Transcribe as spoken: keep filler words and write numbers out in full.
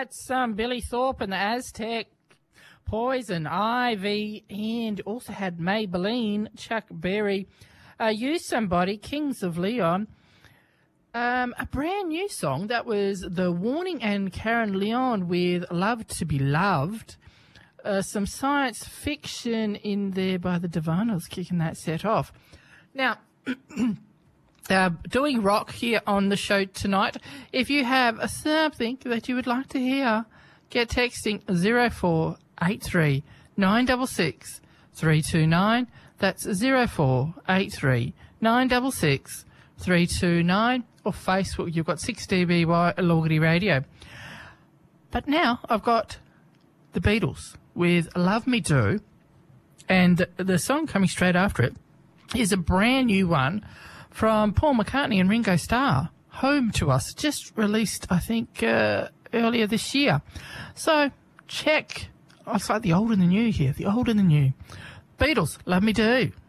That's um, Billy Thorpe and the Aztec, Poison, Ivy, and also had Maybelline, Chuck Berry, uh, You Somebody, Kings of Leon. Um, a brand new song that was The Warning and Karen Leon with Love to Be Loved. Uh, some science fiction in there by the Divanas kicking that set off. Now, uh, doing rock here on the show tonight. If you have a something that you would like to hear, get texting zero four eight three nine six six three two nine. That's zero four eight three nine six six three two nine. Or Facebook, you've got six D B Y Lawgity Radio. But now I've got the Beatles with Love Me Do, and the song coming straight after it is a brand new one from Paul McCartney and Ringo Starr, Home to Us, just released, I think, uh, earlier this year. So check, oh, it's like the old and the new here, the old and the new. Beatles, Love Me Do.